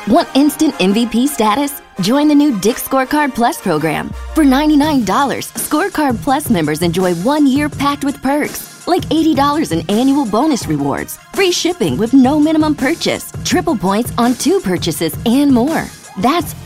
Want instant MVP status? Join the new Dick's Scorecard Plus program. For $99, Scorecard Plus members enjoy 1 year packed with perks, like $80 in annual bonus rewards, free shipping with no minimum purchase, triple points on 2 purchases, and more. That's